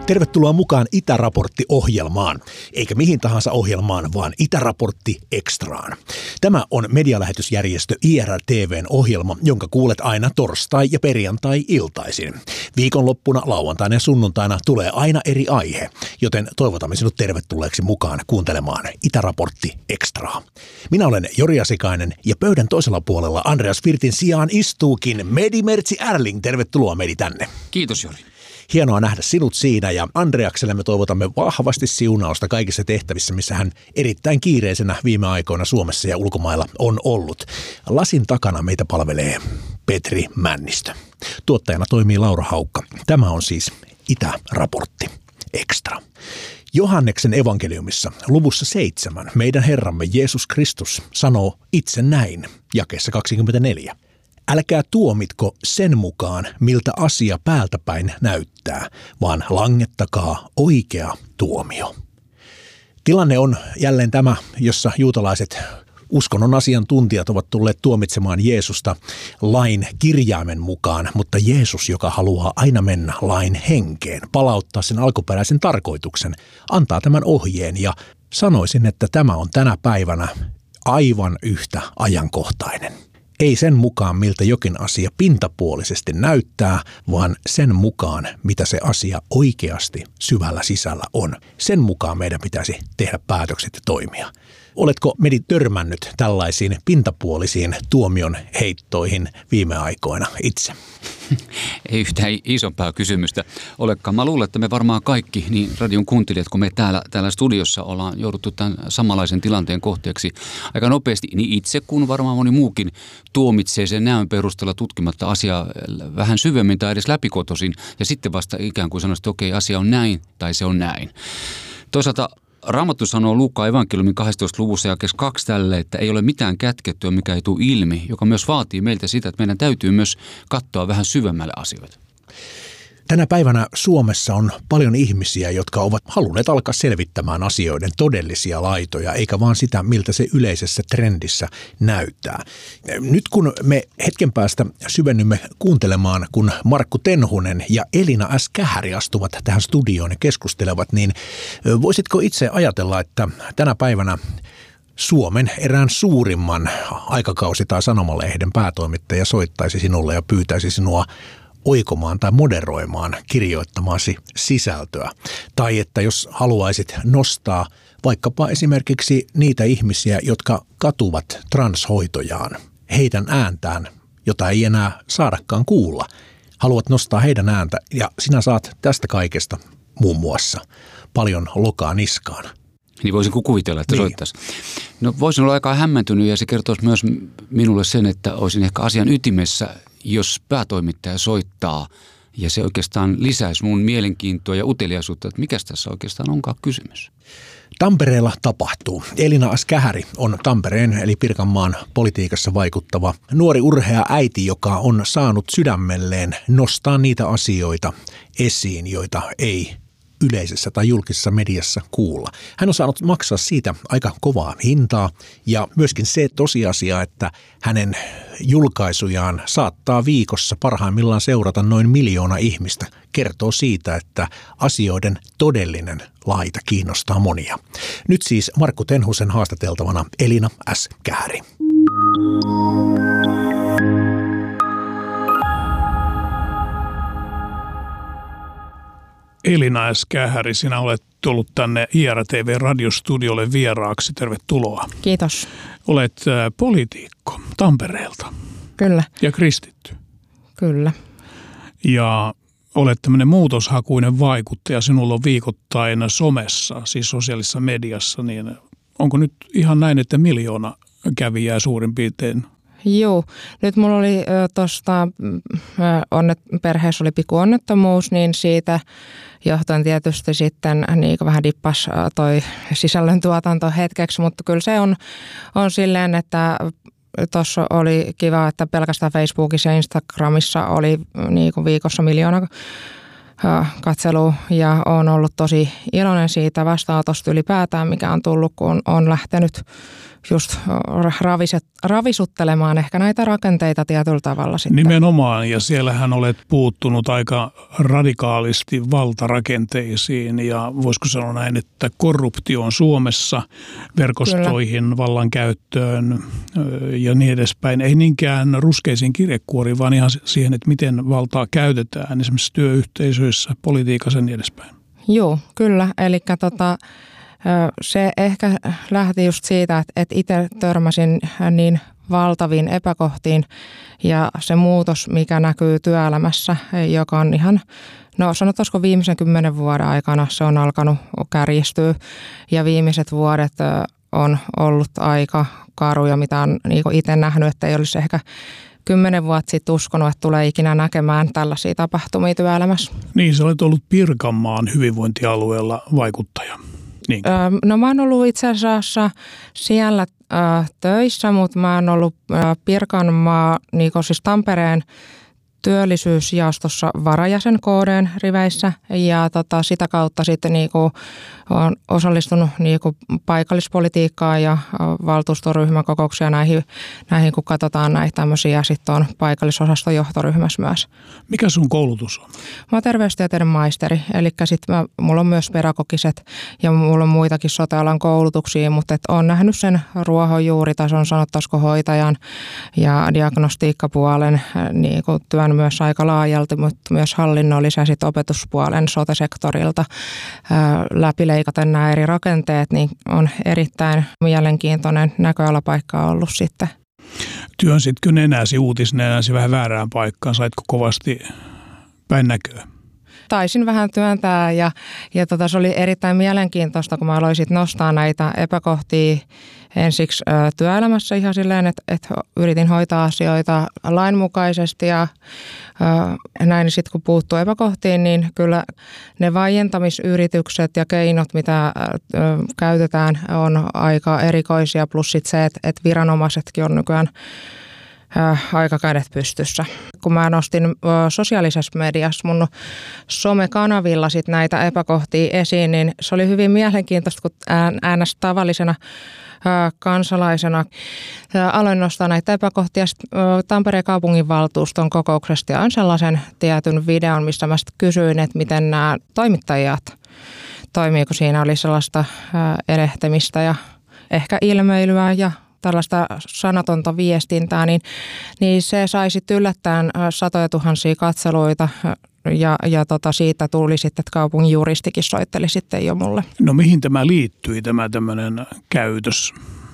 Tervetuloa mukaan Itäraportti-ohjelmaan, eikä mihin tahansa ohjelmaan, vaan Itäraportti Extraan. Tämä on medialähetysjärjestö IRTV:n ohjelma, jonka kuulet aina torstai- ja perjantai-iltaisin. Viikonloppuna, lauantaina ja sunnuntaina tulee aina eri aihe, joten toivotamme sinut tervetulleeksi mukaan kuuntelemaan Itäraportti Extraa. Minä olen Jori Asikainen ja pöydän toisella puolella Andreas Virtin sijaan istuukin Medi Mertsi Erling. Tervetuloa Medi tänne. Kiitos Jori. Hienoa nähdä sinut siinä ja Andreakselle me toivotamme vahvasti siunausta kaikissa tehtävissä, missä hän erittäin kiireisenä viime aikoina Suomessa ja ulkomailla on ollut. Lasin takana meitä palvelee Petri Männistö. Tuottajana toimii Laura Haukka. Tämä on siis Itäraportti Extra. Johanneksen evankeliumissa luvussa 7 meidän Herramme Jeesus Kristus sanoo itse näin, jakeessa 24. Älkää tuomitko sen mukaan, miltä asia päältäpäin näyttää, vaan langettakaa oikea tuomio. Tilanne on jälleen tämä, jossa juutalaiset uskonnon asiantuntijat ovat tulleet tuomitsemaan Jeesusta lain kirjaimen mukaan, mutta Jeesus, joka haluaa aina mennä lain henkeen, palauttaa sen alkuperäisen tarkoituksen, antaa tämän ohjeen ja sanoisin, että tämä on tänä päivänä aivan yhtä ajankohtainen. Ei sen mukaan, miltä jokin asia pintapuolisesti näyttää, vaan sen mukaan, mitä se asia oikeasti syvällä sisällä on. Sen mukaan meidän pitäisi tehdä päätökset ja toimia. Oletko Medi törmännyt tällaisiin pintapuolisiin tuomion heittoihin viime aikoina itse? Ei yhtään isompaa kysymystä olekaan. Mä luulen, että me varmaan kaikki, niin radion kuuntelijat, kun me täällä studiossa ollaan jouduttu tämän samanlaisen tilanteen kohteeksi aika nopeasti, niin itse kun varmaan moni muukin tuomitsee sen näön perusteella tutkimatta asiaa vähän syvemmin tai edes läpikotoisin ja sitten vasta ikään kuin sanoisi, että okei, asia on näin tai se on näin. Toisaalta Raamattu sanoo Luukkaan evankeliumin 12. luvussa jakeessa 2 tälle, että ei ole mitään kätkettyä, mikä ei tule ilmi, joka myös vaatii meiltä sitä, että meidän täytyy myös katsoa vähän syvemmälle asioita. Tänä päivänä Suomessa on paljon ihmisiä, jotka ovat halunneet alkaa selvittämään asioiden todellisia laitoja, eikä vaan sitä, miltä se yleisessä trendissä näyttää. Nyt kun me hetken päästä syvennymme kuuntelemaan, kun Markku Tenhunen ja Elina S. Kähäri astuvat tähän studioon ja keskustelevat, niin voisitko itse ajatella, että tänä päivänä Suomen erään suurimman aikakausi- tai sanomalehden päätoimittaja soittaisi sinulle ja pyytäisi sinua oikomaan tai moderoimaan kirjoittamaasi sisältöä. Tai että jos haluaisit nostaa vaikkapa esimerkiksi niitä ihmisiä, jotka katuvat transhoitojaan, heidän ääntään, jota ei enää saadakaan kuulla. Haluat nostaa heidän ääntä ja sinä saat tästä kaikesta muun muassa paljon lokaa niskaan. Niin voisin kuvitella, että soittaisi. No voisin olla aika hämmentynyt ja se kertoisi myös minulle sen, että olisin ehkä asian ytimessä, jos päätoimittaja soittaa ja se oikeastaan lisäisi mun mielenkiintoa ja uteliaisuutta, että mikäs tässä oikeastaan onkaan kysymys. Tampereella tapahtuu. Elina S. Kähäri on Tampereen eli Pirkanmaan politiikassa vaikuttava nuori urhea äiti, joka on saanut sydämelleen nostaa niitä asioita esiin, joita ei yleisessä tai julkisessa mediassa kuulla. Hän on saanut maksaa siitä aika kovaa hintaa ja myöskin se tosiasia, että hänen julkaisujaan saattaa viikossa parhaimmillaan seurata noin 1 miljoona ihmistä, kertoo siitä, että asioiden todellinen laita kiinnostaa monia. Nyt siis Markku Tenhusen haastateltavana Elina S. Kähäri. Elina S. Kähäri, sinä olet tullut tänne IRTV-radiostudiolle vieraaksi. Tervetuloa. Kiitos. Olet poliitikko Tampereelta. Kyllä. Ja kristitty. Kyllä. Ja olet tämmöinen muutoshakuinen vaikuttaja. Sinulla on viikoittain somessa, siis sosiaalisessa mediassa. Niin onko nyt ihan näin, että 1 miljoona kävijää suurin piirtein? Joo. Nyt mulla oli perheessä oli pikkuonnettomuus, niin siitä johtuen tietysti sitten niin vähän dippas toi sisällöntuotanto hetkeksi, mutta kyllä se on silleen, että tuossa oli kiva, että pelkästään Facebookissa ja Instagramissa oli niin kuin viikossa 1 miljoona katselua ja olen ollut tosi iloinen siitä vastaanotosta ylipäätään, mikä on tullut, kun on lähtenyt just ravisuttelemaan ehkä näitä rakenteita tietyllä tavalla sitten. Nimenomaan, ja siellähän olet puuttunut aika radikaalisti valtarakenteisiin, ja voisiko sanoa näin, että korruptio on Suomessa verkostoihin, kyllä, vallankäyttöön ja niin edespäin. Ei niinkään ruskeisiin kirjekuoriin, vaan ihan siihen, että miten valtaa käytetään esimerkiksi työyhteisöissä, politiikassa ja niin edespäin. Joo, kyllä. Eli se ehkä lähti just siitä, että itse törmäsin niin valtaviin epäkohtiin ja se muutos, mikä näkyy työelämässä, joka on ihan, no sanotaanko viimeisen 10 vuoden aikana se on alkanut kärjistyä ja viimeiset vuodet on ollut aika karuja, mitä on niin itse nähnyt, että ei olisi ehkä 10 vuotta sitten uskonut, että tulee ikinä näkemään tällaisia tapahtumia työelämässä. Niin, sä olet ollut Pirkanmaan hyvinvointialueella vaikuttaja. Niin. No mä oon ollut itse asiassa siellä töissä, mutta mä oon ollut Pirkanmaa, niin siis Tampereen työllisyysjaostossa varajäsen KD:n riveissä ja sitä kautta sitten olen osallistunut paikallispolitiikkaan ja valtuustoryhmäkokouksia näihin kun katsotaan näitä tämmöisiä, sitten on paikallisosaston johtoryhmässä myös. Mikä sun koulutus on? Mä oon terveystieteiden maisteri, eli sitten mulla on myös pedagogiset ja mulla on muitakin sote-alan koulutuksia, mutta olen nähnyt sen ruohonjuuritason, sanottaisiko hoitajan ja diagnostiikkapuolen työn myös aika laajalti, mutta myös hallinnollisen ja sitten opetuspuolen sote-sektorilta läpileikaten nämä eri rakenteet, niin on erittäin mielenkiintoinen näköalapaikka ollut sitten. Työnsitkö nenäsi, uutisnenäsi vähän väärään paikkaan? Saitko kovasti päin näköä? Taisin vähän työntää ja se oli erittäin mielenkiintoista, kun mä aloin sit nostaa näitä epäkohtia ensiksi työelämässä ihan silleen, että yritin hoitaa asioita lainmukaisesti ja näin, niin sitten kun puuttuu epäkohtiin, niin kyllä ne vaientamisyritykset ja keinot, mitä käytetään, on aika erikoisia, plus sitten se, että viranomaisetkin on nykyään aika kädet pystyssä. Kun mä nostin sosiaalisessa mediassa mun somekanavilla sit näitä epäkohtia esiin, niin se oli hyvin mielenkiintoista, kun äänäs tavallisena kansalaisena aloin nostaa näitä epäkohtia. Tampereen kaupunginvaltuuston kokouksesta ja on sellaisen tietyn videon, missä mä kysyin, että miten nämä toimittajat toimiiko. Siinä oli sellaista erehtemistä ja ehkä ilmeilyä ja tällaista sanatonta viestintää, niin se sai sitten yllättäen satoja tuhansia katseluita ja siitä tuli sitten, että kaupungin juristikin soitteli sitten jo mulle. No mihin tämä liittyi, tämä tämmöinen käytös?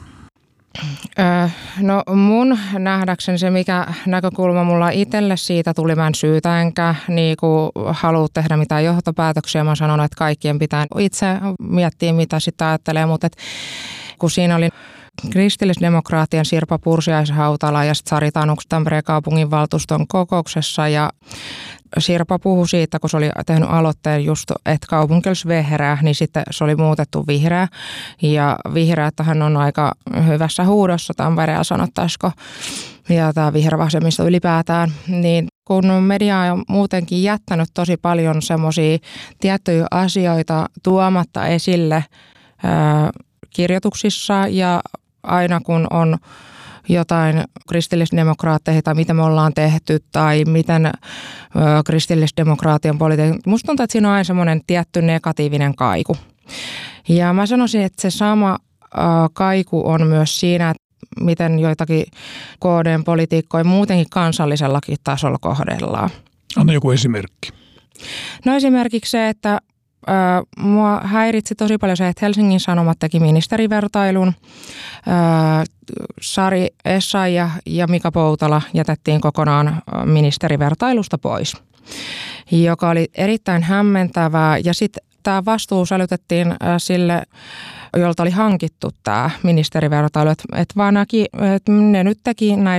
No mun nähdäkseni se, mikä näkökulma mulla itselle siitä tuli, mä en syytä enkä halua tehdä mitään johtopäätöksiä. Mä sanon, että kaikkien pitää itse miettiä, mitä sitä ajattelee, mutta kun siinä oli kristillisdemokraattien Sirpa Pursiaishautala ja sitten Sari Tanus Tampereen kaupunginvaltuuston kokouksessa ja Sirpa puhui siitä, kun se oli tehnyt aloitteen just, että kaupunki olisi vihreä, niin sitten se oli muutettu vihreä ja vihreätähän on aika hyvässä huudossa Tampereella sanottaisiko ja tämä vihervasemmisto ylipäätään, niin kun media on muutenkin jättänyt tosi paljon semmoisia tiettyjä asioita tuomatta esille kirjoituksissa ja aina kun on jotain kristillisdemokraatteja tai mitä me ollaan tehty tai miten kristillisdemokraattien politiikka. Musta tuntuu, että siinä on aina semmoinen tietty negatiivinen kaiku. Ja mä sanoisin, että se sama kaiku on myös siinä, että miten joitakin KD:n politiikkoja muutenkin kansallisellakin tasolla kohdellaan. Anna joku esimerkki. No esimerkiksi se, että mua häiritsi tosi paljon se, että Helsingin Sanomat teki ministerivertailun. Sari Essayah ja Mika Poutala jätettiin kokonaan ministerivertailusta pois, joka oli erittäin hämmentävää. Ja sitten tämä vastuu sälytettiin sille, jolta oli hankittu tämä ministerivertailu, että vaan ne nyt teki näistä